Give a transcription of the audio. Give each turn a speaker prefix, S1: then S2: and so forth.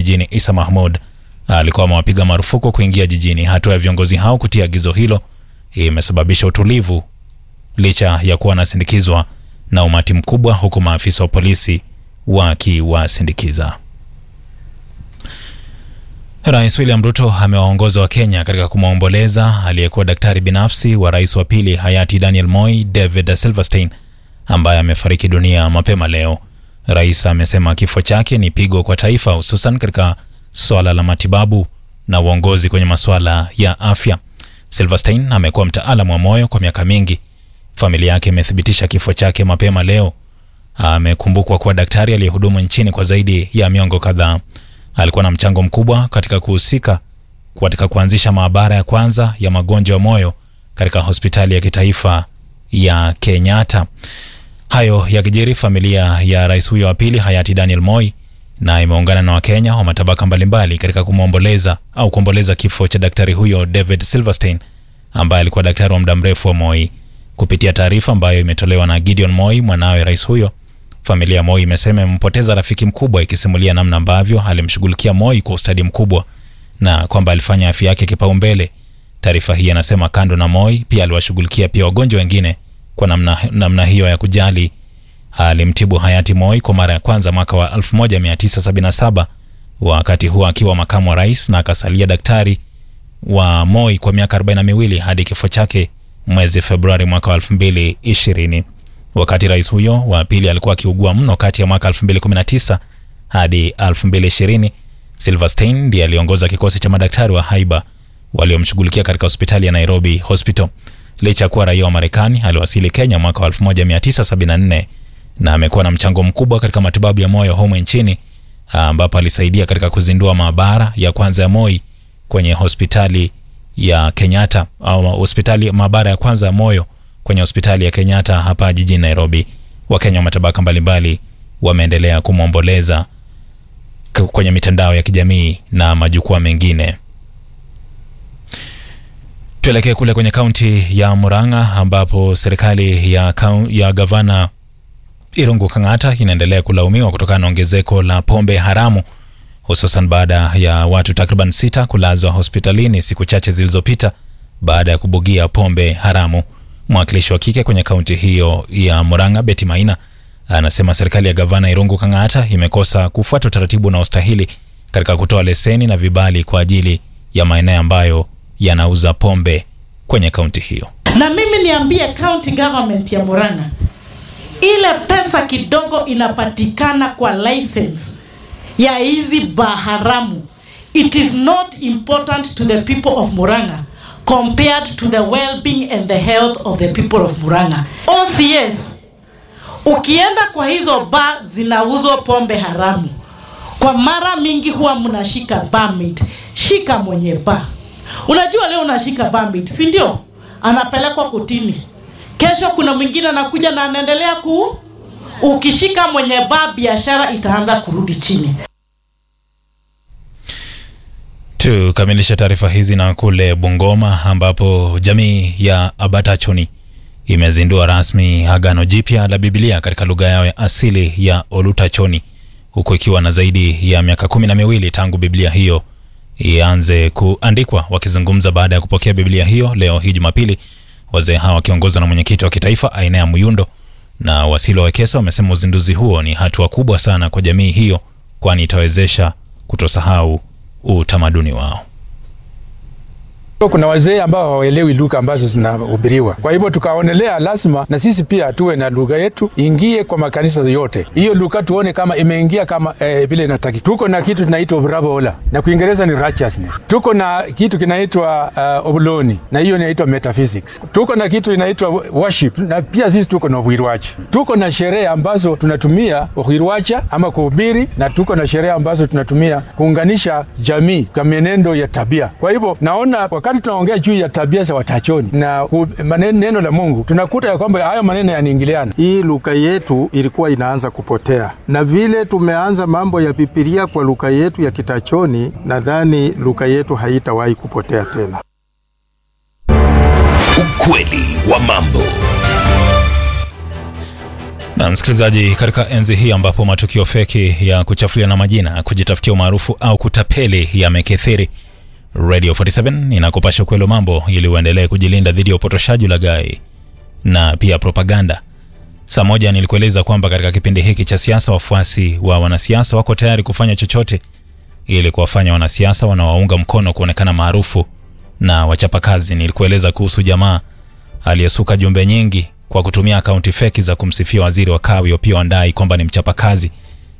S1: jijini Isa Mahmud alikuwa amewapiga marufuku kuingia jijini. Hatua ya viongozi hao kutia agizo hilo imesababisha utulivu licha ya kuwa anasindikizwa na umati mkubwa, huku maafisa wa polisi wakiwasindikiza. Rais William Ruto amewaongoza wa Kenya katika kumwomboleza aliyekuwa daktari binafsi wa rais wa pili hayati Daniel Moi, David Silverstein, ambaye amefariki dunia mapema leo. Rais amesema kifo chake ni pigo kwa taifa, hususan katika swala la matibabu na uongozi kwenye masuala ya afya. Silverstein amekuwa mtaalamu wa moyo kwa miaka mingi. Familia yake imethibitisha kifo chake mapema leo. Amekumbukwa kuwa daktari aliyehudumu nchini kwa zaidi ya miongo kadhaa. Alikuwa na mchango mkubwa katika kuhusika katika kuanzisha maabara ya kwanza ya magonjwa ya moyo katika hospitali ya kitaifa ya Kenyatta. Hayo yakijiri, familia ya rais huyo wa pili hayati Daniel Moi na imeungana na Wakenya wa matabaka mbalimbali katika kuomboleza kifo cha daktari huyo David Silverstein, ambaye alikuwa daktari wa muda mrefu wa Moi. Kupitia taarifa ambayo imetolewa na Gideon Moi, mwanawe rais huyo, familia ya Moi imesema imempoteza rafiki mkubwa, ikisimulia namna ambavyo alimshughulikia Moi kwa ustadi mkubwa na kwamba alifanya afya yake kipaumbele. Taarifa hii inasema kando na Moi pia aliwashughulikia pia wagonjwa wengine kwa namna hiyo ya kujali. Alimtibu hayati Moi kwa mara ya kwanza mwaka wa 1977, wakati huo akiwa makamu wa rais, na akasalia daktari wa Moi kwa miaka 42 hadi kifo chake mwezi Februari mwaka wa 2020. Wakati rais huyo wa pili alikuwa akiugua mno kati ya mwaka 2019 hadi 2020, Silverstein ndiye aliongoza kikosi cha madaktari wa haiba waliomshughulikia katika hospitali ya Nairobi Hospital. Licha kuwa raia wa Marekani, aliwasili Kenya mwaka wa 1974 na amekuwa na mchango mkubwa katika matibabu ya moyo humu nchini, ambapo alisaidia katika kuzindua maabara ya kwanza ya Moi kwenye hospitali ya Kenyatta, au maabara ya kwanza ya moyo kwenye hospitali ya Kenyatta hapa jijini Nairobi. Wakenya wa matabaka mbalimbali wameendelea kumwomboleza kwenye mitandao ya kijamii na majukwaa mengine. Tuelekee kule kwenye kaunti ya Murang'a, ambapo serikali ya gavana Irungu Kang'ata inaendelea kulaumiwa kutokana na ongezeko la pombe haramu, hususan baada ya watu takriban 6 kulazwa hospitalini siku chache zilizopita baada ya kubugia pombe haramu. Mwakilishi wa kike kwenye kaunti hiyo ya Murang'a, Betty Maina, anasema serikali ya gavana Irungu Kang'ata imekosa kufuata utaratibu unaostahili katika kutoa leseni na vibali kwa ajili ya maeneo ambayo yanauza pombe kwenye kaunti hiyo.
S2: Na mimi niambie county government ya Murang'a, ile pesa kidogo inapatikana kwa license ya hizi baharamu, it is not important to the people of Murang'a compared to the well-being and the health of the people of Murang'a. OCS, ukienda kwa hizo bar zinauzwa pombe haramu, kwa mara mingi huwa mnashika barmaid. Shika mwenye bar. Unajua leo unashika barmaid, si ndio? Anapelekwa kotini. Kesho kuna mwingine anakuja na anaendelea ukishika mwenye bar, biashara itaanza kurudi chini.
S1: Tukamilisha taarifa hizi na kule Bungoma, ambapo jamii ya Abatachoni imezindua rasmi agano jipya la Biblia katika lugha yao ya asili ya Olutachoni, huku ikiwa na zaidi ya miaka 12 tangu Biblia hiyo ianze kuandikwa. Wakizungumza baada ya kupokea Biblia hiyo leo hii Jumapili, wazee hawa wakiongozwa na mwenyekiti wa kitaifa Ainea Muyundo na Wasilo Wekesa wamesema uzinduzi huo ni hatua kubwa sana kwa jamii hiyo, kwani itawezesha kutosahau utamaduni wao.
S3: Kuna wazee ambao hawaelewi lugha ambazo zinahubiriwa. Kwa hivyo tukaonelea lazima na sisi pia tuwe na lugha yetu ingie kwa makanisa yote. Hiyo lugha tuone kama imeingia kama vile inataki. Tuko na kitu tunaitwa bravola na Kiingereza ni righteousness. Tuko na kitu kinaitwa obloni na hiyo inaitwa metaphysics. Tuko na kitu inaitwa worship na pia sisi tuko na uhirwacha. Tuko na sherehe ambazo tunatumia uhirwacha ama kuhubiri, na tuko na sherehe ambazo tunatumia kuunganisha jamii kwa mienendo ya tabia. Kwa hivyo naona wakati tunaongea juu ya tabia za Watachoni na neno la Mungu, tunakuta ya kwamba haya maneno yanaingiliana.
S4: Hii lugha yetu ilikuwa inaanza kupotea, na vile tumeanza mambo ya Biblia kwa lugha yetu ya Kitachoni, nadhani lugha yetu haitawahi kupotea tena.
S5: Ukweli wa mambo.
S1: Na msikilizaji, katika enzi hii ambapo matukio feki ya kuchafulia na majina, kujitafutia umaarufu au kutapeli yamekithiri, Radio 47 inakupasha kweli mambo ili uendelee kujilinda dhidi ya upotoshaji, ulaghai na pia propaganda. Saa moja nilikueleza kwamba katika kipindi hiki cha siasa, wafuasi wa wanasiasa wako tayari kufanya chochote ili kuwafanya wanasiasa wanaowaunga mkono kuonekana maarufu na wachapakazi. Nilikueleza kuhusu jamaa aliyesuka jumbe nyingi kwa kutumia akaunti feki za kumsifia waziri wa kawi Opiyo Wandayi kwamba ni mchapakazi.